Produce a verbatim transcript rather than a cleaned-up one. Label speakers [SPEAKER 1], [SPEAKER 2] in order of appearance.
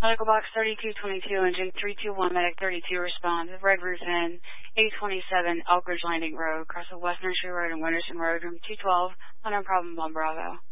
[SPEAKER 1] Medical box thirty-two twenty-two, engine three two one, medic thirty-two responds. Red Roof Inn, eight twenty-seven Elkridge Landing Road, across the West Nursery Road and Winterson Road, room two twelve, unknown problem, one Bravo.